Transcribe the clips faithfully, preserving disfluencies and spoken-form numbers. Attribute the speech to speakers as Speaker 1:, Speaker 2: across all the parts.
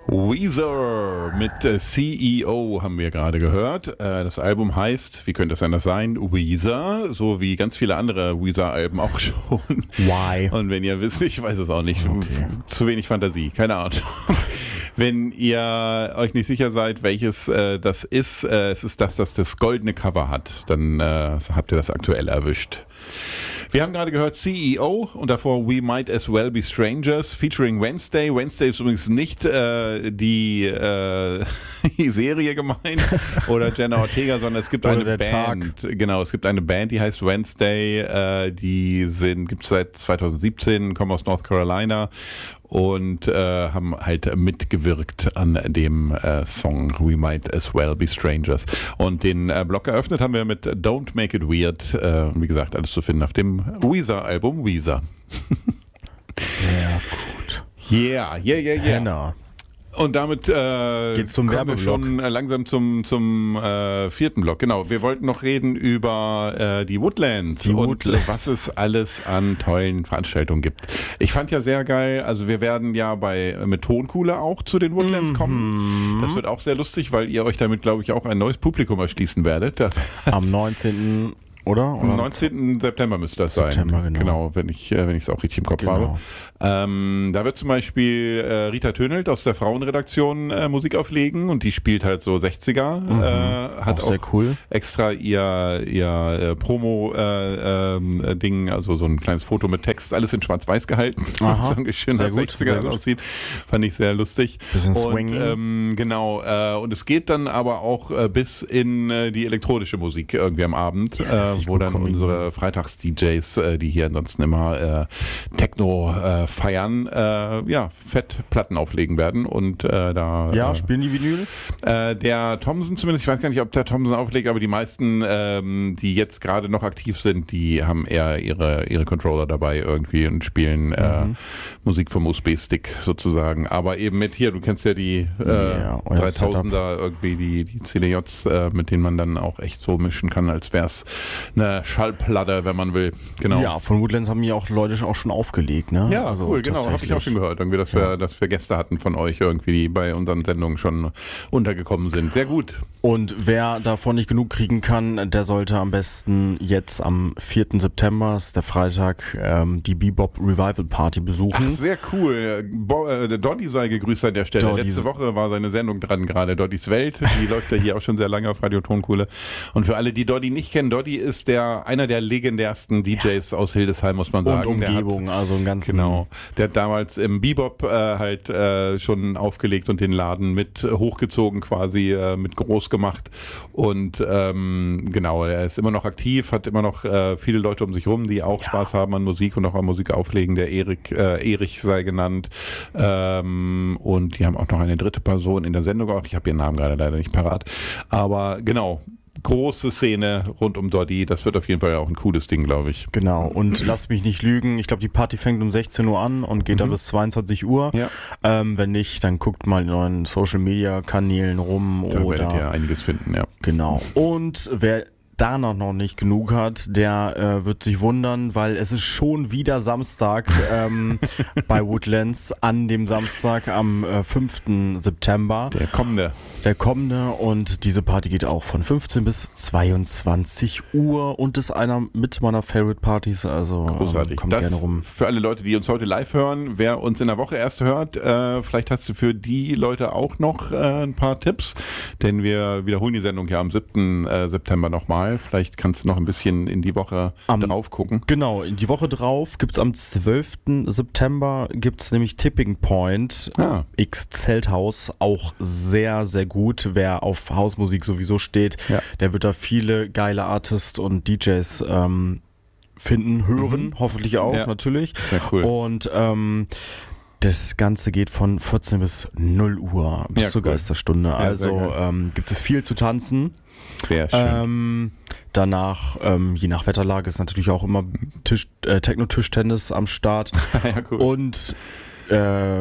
Speaker 1: Weezer mit äh, C E O haben wir gerade gehört. Äh, das Album heißt, wie könnte es anders sein, Weezer, so wie ganz viele andere Weezer-Alben auch schon.
Speaker 2: Why?
Speaker 1: Und wenn ihr wisst, ich weiß es auch nicht,
Speaker 2: Okay.
Speaker 1: zu wenig Fantasie, keine Ahnung. Wenn ihr euch nicht sicher seid, welches äh, das ist, äh, es ist das, das das goldene Cover hat, dann äh, habt ihr das aktuell erwischt. Wir haben gerade gehört C E O und davor We Might As Well Be Strangers featuring Wednesday. Wednesday ist übrigens nicht äh, die, äh, die Serie gemeint oder Jenna Ortega, sondern es gibt
Speaker 2: Oder
Speaker 1: eine
Speaker 2: der
Speaker 1: Band. Tag. Genau, es gibt eine Band, die heißt Wednesday. Äh, die sind gibt es seit zwanzig siebzehn, kommen aus North Carolina und äh, haben halt mitgewirkt an dem äh, Song We Might As Well Be Strangers. Und den äh, Blog eröffnet haben wir mit Don't Make It Weird. Äh, wie gesagt, alles zu finden auf dem Weezer-Album Weezer.
Speaker 2: Sehr gut.
Speaker 1: Yeah, yeah, yeah, yeah.
Speaker 2: Hannah.
Speaker 1: Und damit äh,
Speaker 2: Geht's zum
Speaker 1: kommen wir
Speaker 2: Werbeblock.
Speaker 1: schon äh, langsam zum, zum äh, vierten Block. Genau, wir wollten noch reden über äh, die Woodlands
Speaker 2: Die
Speaker 1: und
Speaker 2: Woodlands.
Speaker 1: was es alles an tollen Veranstaltungen gibt. Ich fand ja sehr geil, also wir werden ja bei mit Tonkuhle auch zu den Woodlands
Speaker 2: Mhm.
Speaker 1: kommen. Das wird auch sehr lustig, weil ihr euch damit, glaube ich, auch ein neues Publikum erschließen werdet. Da-
Speaker 2: Am neunzehnten Oder?
Speaker 1: Am
Speaker 2: oder?
Speaker 1: neunzehnten September müsste das
Speaker 2: September,
Speaker 1: sein.
Speaker 2: genau.
Speaker 1: Genau, wenn ich äh, wenn ich es auch richtig im Kopf
Speaker 2: Genau.
Speaker 1: habe. Ähm, da wird zum Beispiel äh, Rita Tönelt aus der Frauenredaktion äh, Musik auflegen und die spielt halt so sechziger.
Speaker 2: Mhm.
Speaker 1: Äh, hat
Speaker 2: Auch sehr cool.
Speaker 1: extra ihr, ihr äh, Promo-Ding, äh, ähm, also so ein kleines Foto mit Text, alles in schwarz-weiß gehalten.
Speaker 2: Aha,
Speaker 1: so ein schöner
Speaker 2: sehr gut,
Speaker 1: sechziger
Speaker 2: sehr gut.
Speaker 1: aussieht. Fand ich sehr lustig.
Speaker 2: Bisschen
Speaker 1: und,
Speaker 2: swingen.
Speaker 1: ähm, genau, äh, und es geht dann aber auch äh, bis in äh, die elektronische Musik irgendwie am Abend,
Speaker 2: Ja, lässt
Speaker 1: äh,
Speaker 2: sich
Speaker 1: wo
Speaker 2: gut
Speaker 1: dann
Speaker 2: kombinieren.
Speaker 1: unsere Freitags-D Js, äh, die hier ansonsten immer äh, Techno äh, feiern, äh, ja, fett Platten auflegen werden und äh, da
Speaker 2: Ja,
Speaker 1: äh,
Speaker 2: spielen die Vinyl?
Speaker 1: äh, der Thomson zumindest, ich weiß gar nicht, ob der Thomson auflegt, aber die meisten, ähm, die jetzt gerade noch aktiv sind, die haben eher ihre, ihre Controller dabei irgendwie und spielen äh,
Speaker 2: Mhm.
Speaker 1: Musik vom U S B-Stick sozusagen. Aber eben mit hier, du kennst ja die äh,
Speaker 2: Ja, euer
Speaker 1: dreitausender irgendwie, die, die C D Js, äh, mit denen man dann auch echt so mischen kann, als wäre es eine Schallplatte, wenn man will. Genau.
Speaker 2: Ja, von Woodlands haben ja auch Leute auch schon aufgelegt, ne?
Speaker 1: Ja,
Speaker 2: also
Speaker 1: cool, genau, habe ich auch
Speaker 2: tatsächlich.
Speaker 1: schon gehört, irgendwie, dass, wir, dass wir Gäste hatten von euch irgendwie, die bei unseren Sendungen schon untergekommen sind. Sehr gut.
Speaker 2: Und wer davon nicht genug kriegen kann, der sollte am besten jetzt am vierten September, das ist der Freitag, ähm, die Bebop Revival Party
Speaker 1: Ach,
Speaker 2: besuchen.
Speaker 1: sehr cool. Bo äh, Doddy sei gegrüßt an der Stelle.
Speaker 2: Doddy.
Speaker 1: Letzte Woche war seine Sendung dran, gerade Doddys Welt. Die läuft ja hier auch schon sehr lange auf Radio Tonkuhle. Und für alle, die Doddy nicht kennen, Doddy ist der einer der legendärsten D Js aus Hildesheim, muss man
Speaker 2: Und
Speaker 1: sagen. Der hat-
Speaker 2: Umgebung, also ein ganzen...
Speaker 1: Genau. Der hat damals im Bebop äh, halt äh, schon aufgelegt und den Laden mit äh, hochgezogen quasi, äh, mit groß gemacht. Und ähm, genau, er ist immer noch aktiv, hat immer noch äh, viele Leute um sich rum, die auch Spaß haben an Musik und auch an Musik auflegen. Der Erik, äh, Erich sei genannt. Ähm, und die haben auch noch eine dritte Person in der Sendung auch. Ich habe ihren Namen gerade leider nicht parat. Aber genau. Große Szene rund um Doddy. Das wird auf jeden Fall auch ein cooles Ding, glaube ich.
Speaker 2: Genau, und lasst mich nicht lügen, ich glaube, die Party fängt um sechzehn Uhr an und geht
Speaker 1: Mhm.
Speaker 2: dann bis zweiundzwanzig Uhr.
Speaker 1: Ja.
Speaker 2: Ähm, wenn nicht, dann guckt mal in euren Social-Media-Kanälen rum
Speaker 1: Da werdet
Speaker 2: oder...
Speaker 1: ihr einiges finden, ja.
Speaker 2: Genau. Und wer da noch, noch nicht genug hat, der äh, wird sich wundern, weil es ist schon wieder Samstag ähm, bei Woodlands an dem Samstag am äh, fünften September.
Speaker 1: Der kommende.
Speaker 2: Der kommende, und diese Party geht auch von fünfzehn bis zweiundzwanzig Uhr und ist einer mit meiner Favorite Partys, also
Speaker 1: Großartig.
Speaker 2: ähm, kommt
Speaker 1: Das
Speaker 2: gerne rum.
Speaker 1: für alle Leute, die uns heute live hören, wer uns in der Woche erst hört, äh, vielleicht hast du für die Leute auch noch äh, ein paar Tipps, denn wir wiederholen die Sendung ja am siebten Äh, September nochmal. Vielleicht kannst du noch ein bisschen in die Woche
Speaker 2: Am-
Speaker 1: drauf gucken.
Speaker 2: Genau, die Woche drauf gibt's am zwölften September gibt's nämlich Tipping Point,
Speaker 1: Ah.
Speaker 2: X Zelthaus, auch sehr, sehr gut. Wer auf Hausmusik sowieso steht,
Speaker 1: Ja.
Speaker 2: der wird da viele geile Artists und D Js ähm, finden, hören, hoffentlich auch,
Speaker 1: Ja.
Speaker 2: natürlich.
Speaker 1: Sehr cool.
Speaker 2: Und ähm, das Ganze geht von vierzehn bis null Uhr, bis
Speaker 1: Ja,
Speaker 2: zur
Speaker 1: cool.
Speaker 2: Geisterstunde.
Speaker 1: Ja, sehr
Speaker 2: also
Speaker 1: geil.
Speaker 2: ähm, gibt es viel zu tanzen.
Speaker 1: Sehr schön.
Speaker 2: Ähm, danach, ähm, je nach Wetterlage, ist natürlich auch immer Tisch, äh, Techno-Tischtennis am Start.
Speaker 1: ja, cool.
Speaker 2: Und äh,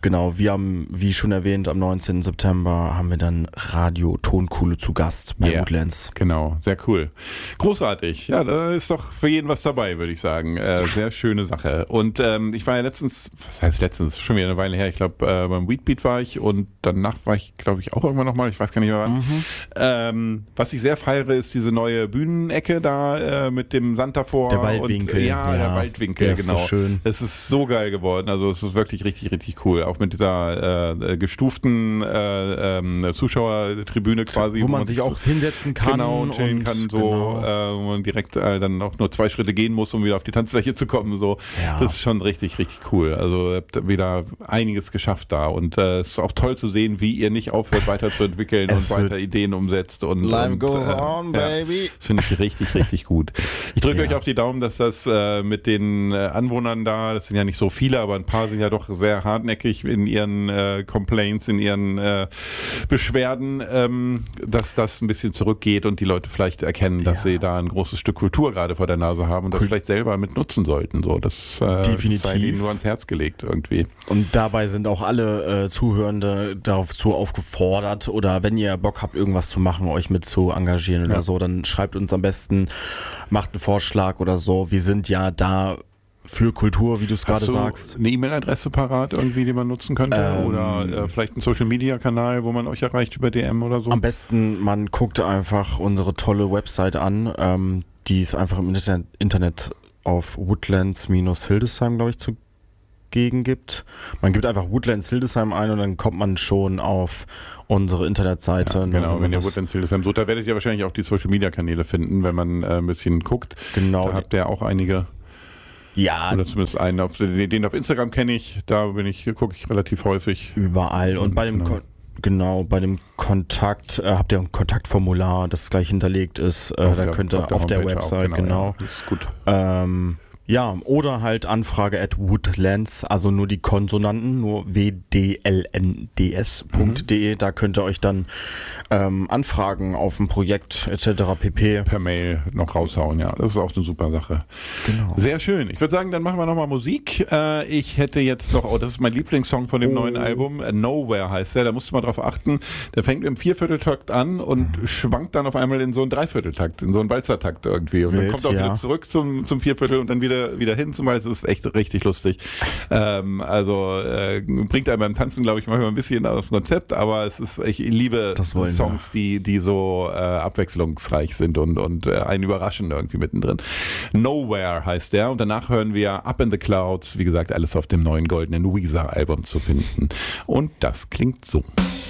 Speaker 2: genau, wir haben, wie schon erwähnt, am neunzehnten September haben wir dann Radio Tonkuhle zu Gast bei
Speaker 1: Yeah,
Speaker 2: Woodlands.
Speaker 1: Genau, sehr cool. Großartig. Ja, da ist doch für jeden was dabei, würde ich sagen. Äh, ja. Sehr schöne Sache. Und ähm, ich war ja letztens, was heißt letztens, schon wieder eine Weile her, ich glaube äh, beim Weedbeat war ich und danach war ich, glaube ich, auch irgendwann nochmal, ich weiß gar nicht mehr wann. Mhm. Ähm, was ich sehr feiere, ist diese neue Bühnenecke da äh, mit dem Sand davor.
Speaker 2: Der Waldwinkel.
Speaker 1: Und, ja, ja, der Waldwinkel,
Speaker 2: der
Speaker 1: genau.
Speaker 2: Ist so schön.
Speaker 1: Es ist so geil geworden. Also es ist wirklich richtig, richtig cool. Auch mit dieser äh, gestuften äh, äh, Zuschauertribüne quasi.
Speaker 2: Wo, wo man, man sich auch hinsetzen kann.
Speaker 1: Genau, und chillen und, kann, so, genau. äh, wo man direkt äh, dann auch nur zwei Schritte gehen muss, um wieder auf die Tanzfläche zu kommen. So. Ja. Das ist schon richtig, richtig cool. Also ihr habt wieder einiges geschafft da. Und es äh, ist auch toll zu sehen, wie ihr nicht aufhört, weiterzuentwickeln und weiter Ideen umsetzt. Und,
Speaker 2: Life
Speaker 1: und,
Speaker 2: goes
Speaker 1: äh,
Speaker 2: on,
Speaker 1: ja,
Speaker 2: baby.
Speaker 1: Finde ich richtig, richtig gut. Ich drücke
Speaker 2: Ja.
Speaker 1: euch auf die Daumen, dass das äh, mit den äh, Anwohnern da, das sind ja nicht so viele, aber ein paar sind ja doch sehr hartnäckig in ihren äh, Complaints, in ihren äh, Beschwerden, ähm, dass das ein bisschen zurückgeht und die Leute vielleicht erkennen, dass
Speaker 2: Ja.
Speaker 1: sie da ein großes Stück Kultur gerade vor der Nase haben und das vielleicht selber mit nutzen sollten. So, das äh,
Speaker 2: Definitiv.
Speaker 1: sei ihnen nur ans Herz gelegt irgendwie.
Speaker 2: Und dabei sind auch alle äh, Zuhörende dazu aufgefordert, oder wenn ihr Bock habt, irgendwas zu machen, euch mit zu engagieren oder
Speaker 1: Ja.
Speaker 2: so, dann schreibt uns am besten, macht einen Vorschlag oder so. Wir sind ja da für Kultur, wie du es gerade
Speaker 1: Hast du
Speaker 2: sagst.
Speaker 1: eine E-Mail-Adresse parat irgendwie, die man nutzen könnte?
Speaker 2: Ähm,
Speaker 1: oder äh, vielleicht einen Social-Media-Kanal, wo man euch erreicht über D M oder so?
Speaker 2: Am besten, man guckt einfach unsere tolle Website an. Ähm, die ist einfach im Internet, Internet auf Woodlands-Hildesheim, glaube ich, zugegen gibt. Man gibt einfach Woodlands Hildesheim ein und dann kommt man schon auf unsere Internetseite.
Speaker 1: Ja,
Speaker 2: ne,
Speaker 1: genau, wenn ihr
Speaker 2: das-
Speaker 1: Woodlands Hildesheim sucht, da werdet ihr wahrscheinlich auch die Social-Media-Kanäle finden, wenn man äh, ein bisschen guckt.
Speaker 2: Genau.
Speaker 1: Da habt ihr auch einige,
Speaker 2: Ja,
Speaker 1: oder zumindest einen, auf, den, den auf Instagram kenne ich, da bin ich, gucke ich relativ häufig.
Speaker 2: überall. Und,
Speaker 1: Und
Speaker 2: bei dem
Speaker 1: genau.
Speaker 2: Kon- genau, bei dem Kontakt äh, habt ihr ein Kontaktformular, das gleich hinterlegt ist. Äh,
Speaker 1: Auf
Speaker 2: da
Speaker 1: der-
Speaker 2: könnt ihr auf der,
Speaker 1: Homepage
Speaker 2: Website,
Speaker 1: auch,
Speaker 2: genau.
Speaker 1: Ja, das ist gut.
Speaker 2: Ähm, ja, oder halt Anfrage at Woodlands, also nur die Konsonanten, nur w d l n d s punkt d e.
Speaker 1: Mhm.
Speaker 2: Da könnt ihr euch dann ähm, anfragen auf ein Projekt et cetera pp.
Speaker 1: Per Mail noch raushauen, ja. Das ist auch eine super Sache.
Speaker 2: Genau.
Speaker 1: Sehr schön. Ich würde sagen, dann machen wir nochmal Musik. Äh, ich hätte jetzt noch, oh, das ist mein Lieblingssong von dem
Speaker 2: Oh.
Speaker 1: neuen Album. Äh, Nowhere heißt der, da musst du mal drauf achten. Der fängt im Viervierteltakt an und
Speaker 2: Mhm.
Speaker 1: schwankt dann auf einmal in so einen Dreivierteltakt, in so einen Walzertakt irgendwie. Und dann
Speaker 2: Wild,
Speaker 1: kommt er auch
Speaker 2: ja.
Speaker 1: wieder zurück zum, zum Vierviertel und dann wieder, wieder hin zum Walzer. Das ist echt richtig lustig. Ähm, also äh, bringt einem beim Tanzen, glaube ich, manchmal ein bisschen aus dem Konzept, aber es ist, ich liebe
Speaker 2: Das wollen
Speaker 1: Songs, die, die so äh, abwechslungsreich sind und, und äh, einen überraschen irgendwie mittendrin. Nowhere heißt der und danach hören wir Up in the Clouds, wie gesagt, alles auf dem neuen goldenen Weezer-Album zu finden. Und das klingt so.